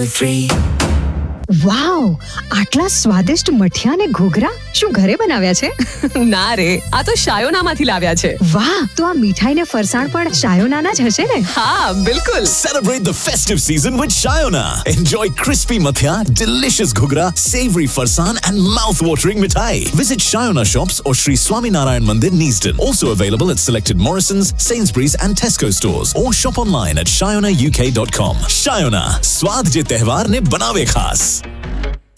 hassle free. વાવ, આટલા સ્વાદિષ્ટ મઠિયા અને ઘૂઘરા શું ઘરે બનાવ્યા છે? ના રે, આ તો શાયોનામાંથી લાવ્યા છે. વાહ, તો આ મીઠાઈ ને ફરસાણ પણ શાયોનાના જ હશે ને? હા, બિલકુલ. Celebrate the festive season with Shayona. Enjoy crispy mathia, delicious ghugra, savory farsan and mouth-watering mithai. Visit Shayona shops or Sri Swaminarayan Mandir, Neasden. Also available at selected Morrisons, Sainsbury's and Tesco stores or shop online at shayonauk.com. Shayona, swad je tehwar ne banawe khas.